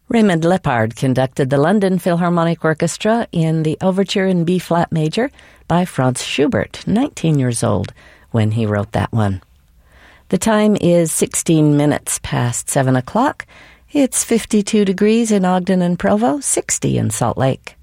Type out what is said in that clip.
Raymond Lepard conducted the London Philharmonic Orchestra in the Overture in B-flat major by Franz Schubert, 19 years old, when he wrote that one. The time is 16 minutes past 7 o'clock. It's 52 degrees in Ogden and Provo, 60 in Salt Lake.